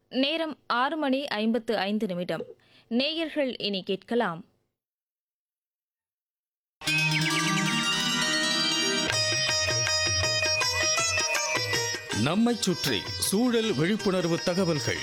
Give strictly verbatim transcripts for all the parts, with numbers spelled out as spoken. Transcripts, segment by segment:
நேரம் ஆறு மணி ஐம்பத்து ஐந்து நிமிடம். நேயர்கள் இனி கேட்கலாம். நம்மைச் சுற்றி சூழல் விழிப்புணர்வு தகவல்கள்.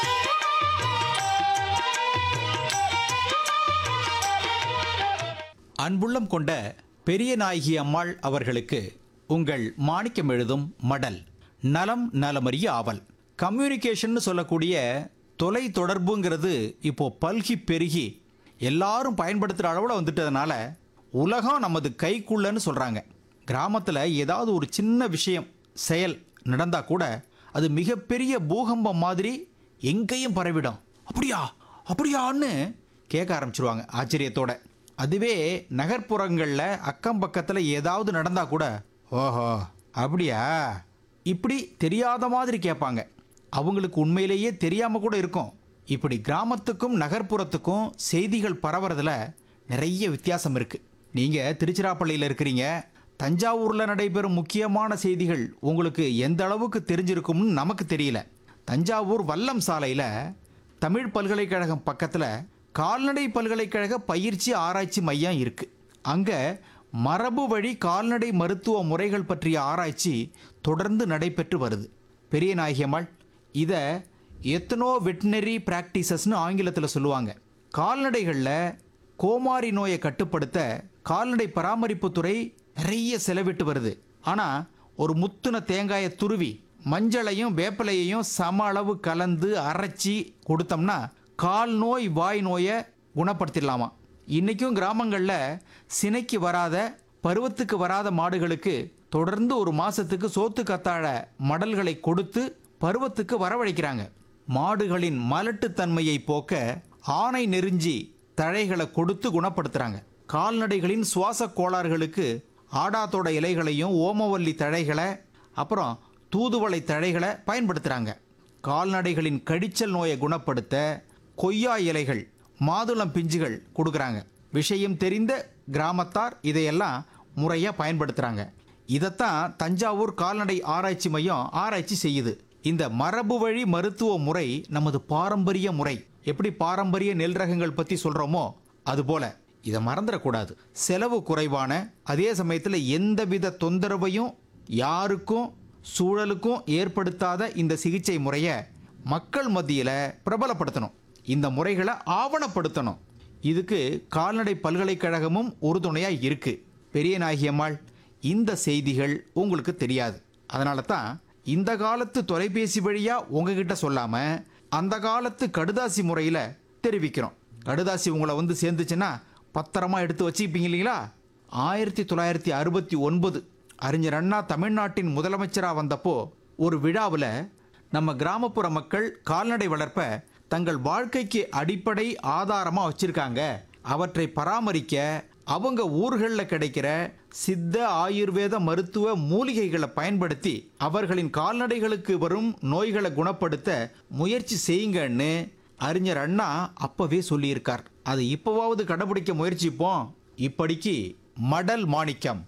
அன்புள்ளம் கொண்ட பெரிய நாயகி அம்மாள் அவர்களுக்கு உங்கள் மாணிக்கம் எழுதும் மடல். நலம் நலமறிய ஆவல். கம்யூனிகேஷன் சொல்லக்கூடிய தொலை தொடர்புங்கிறது இப்போ பல்கி பெருகி எல்லாரும் பயன்படுத்துகிற அளவில் வந்துட்டதுனால உலகம் நமது கைக்குள்ளன்னு சொல்கிறாங்க. கிராமத்தில் ஏதாவது ஒரு சின்ன விஷயம் செயல் நடந்தால் கூட அது மிகப்பெரிய பூகம்பம் மாதிரி எங்கேயும் பரவிடும். அப்படியா அப்படியான்னு கேட்க ஆரம்பிச்சிருவாங்க ஆச்சரியத்தோட. அதுவே நகர்ப்புறங்களில் அக்கம் பக்கத்தில் ஏதாவது நடந்தால் கூட ஓஹோ அப்படியா இப்படி தெரியாத மாதிரி கேட்பாங்க. அவங்களுக்கு உண்மையிலேயே தெரியாமல் கூட இருக்கும். இப்படி கிராமத்துக்கும் நகர்ப்புறத்துக்கும் செய்திகள் பரவுறதுல நிறைய வித்தியாசம் இருக்குது. நீங்கள் திருச்சிராப்பள்ளியில் இருக்கிறீங்க. தஞ்சாவூரில் நடைபெறும் முக்கியமான செய்திகள் உங்களுக்கு எந்த அளவுக்கு தெரிஞ்சிருக்கும்னு நமக்கு தெரியல. தஞ்சாவூர் வல்லம் சாலையில் தமிழ் பல்கலைக்கழகம் பக்கத்தில் கால்நடை பல்கலைக்கழக பயிற்சி ஆராய்ச்சி மையம் இருக்குது. அங்கே மரபு வழி கால்நடை மருத்துவ முறைகள் பற்றிய ஆராய்ச்சி தொடர்ந்து நடைபெற்று வருது. பெரிய நாயகியம்மாள் இதை எத்தனோ வெட்டினரி பிராக்டிசஸ்னு ஆங்கிலத்தில் சொல்லுவாங்க. கால்நடைகளில் கோமாரி நோயை கட்டுப்படுத்த கால்நடை பராமரிப்புத்துறை நிறைய செலவிட்டு வருது. ஆனால் ஒரு முத்துன தேங்காயை துருவி மஞ்சளையும் வேப்பிலையையும் சம அளவு கலந்து அரைச்சி கொடுத்தோம்னா கால் நோய் வாய் நோயை குணப்படுத்திடலாமா. இன்றைக்கும் கிராமங்களில் சினைக்கு வராத பருவத்துக்கு வராத மாடுகளுக்கு தொடர்ந்து ஒரு மாதத்துக்கு சோத்து கத்தாழ மடல்களை கொடுத்து பருவத்துக்கு வரவழைக்கிறாங்க. மாடுகளின் மலட்டுத்தன்மையை போக்க ஆனை நெருஞ்சி தழைகளை கொடுத்து குணப்படுத்துகிறாங்க. கால்நடைகளின் சுவாச கோளாறுகளுக்கு ஆடாத்தோட இலைகளையும் ஓமவல்லி தழைகளை அப்புறம் தூதுவளை தழைகளை பயன்படுத்துகிறாங்க. கால்நடைகளின் கடிச்சல் நோயை குணப்படுத்த கொய்யா இலைகள் மாதுளம் பிஞ்சுகள் கொடுக்குறாங்க. விஷயம் தெரிந்த கிராமத்தார் இதையெல்லாம் முறையாக பயன்படுத்துகிறாங்க. இதைத்தான் தஞ்சாவூர் கால்நடை ஆராய்ச்சி மையம் ஆராய்ச்சி செய்யுது. இந்த மரபு வழி மருத்துவ முறை நமது பாரம்பரிய முறை. எப்படி பாரம்பரிய நெல் ரகங்கள் பற்றி சொல்கிறோமோ அதுபோல் இதை மறந்துடக்கூடாது. செலவு குறைவான அதே சமயத்தில் எந்தவித தொந்தரவையும் யாருக்கும் சூழலுக்கும் ஏற்படுத்தாத இந்த சிகிச்சை முறையை மக்கள் மத்தியில் பிரபலப்படுத்தணும். இந்த முறைகளை ஆவணப்படுத்தணும். இதுக்கு கால்நடை பல்கலைக்கழகமும் உறுதுணையாக இருக்குது. பெரிய நாயகியம்மாள் இந்த செய்திகள் உங்களுக்கு தெரியாது. அதனால தான் இந்த காலத்து தொலைபேசி வழியாக உங்ககிட்ட சொல்லாமல் அந்த காலத்து கடுதாசி முறையில் தெரிவிக்கிறோம். கடுதாசி உங்களை வந்து சேர்ந்துச்சுன்னா பத்திரமா எடுத்து வச்சுப்பீங்க இல்லைங்களா. ஆயிரத்தி தொள்ளாயிரத்தி அறுபத்தி ஒன்பது அறிஞர் அண்ணா தமிழ்நாட்டின் முதலமைச்சராக வந்தப்போ ஒரு விழாவில் நம்ம கிராமப்புற மக்கள் கால்நடை வளர்ப்பை தங்கள் வாழ்க்கைக்கு அடிப்படை ஆதாரமாக வச்சுருக்காங்க. அவற்றை பராமரிக்க அவங்க ஊர்களில் கிடைக்கிற சித்த ஆயுர்வேத மருத்துவ மூலிகைகளை பயன்படுத்தி அவர்களின் கால்நடைகளுக்கு வரும் நோய்களை குணப்படுத்த முயற்சி செய்யுங்கன்னு அறிஞர் அண்ணா அப்பவே சொல்லியிருக்கார். அதை இப்போவாவது கடைபிடிக்க முயற்சிப்போம். இப்படிக்கு மடல் மாணிக்கம்.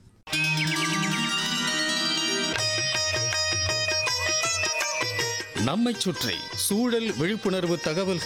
நம்மைச் சுற்றி சூழல் விழிப்புணர்வு தகவல்கள்.